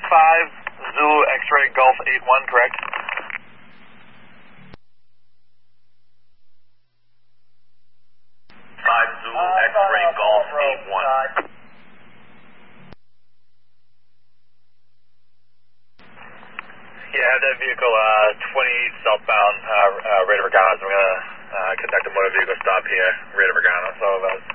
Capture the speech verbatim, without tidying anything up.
five Zulu X-ray Golf eight one, correct? five Zulu X-ray Golf eight one. Yeah, I have that vehicle uh, twenty-eight southbound, uh, uh, Rey de Vergana. So I'm going to uh, conduct a motor vehicle stop here, Rey de Vergana. So about